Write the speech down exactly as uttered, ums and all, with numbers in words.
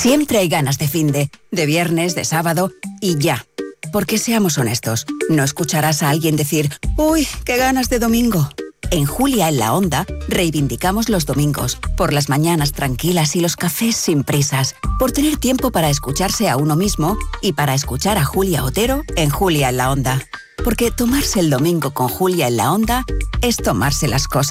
Siempre hay ganas de finde, de viernes, de sábado y ya. Porque seamos honestos, no escucharás a alguien decir «Uy, qué ganas de domingo». En Julia en la Onda reivindicamos los domingos, por las mañanas tranquilas y los cafés sin prisas, por tener tiempo para escucharse a uno mismo y para escuchar a Julia Otero en Julia en la Onda. Porque tomarse el domingo con Julia en la Onda es tomarse las cosas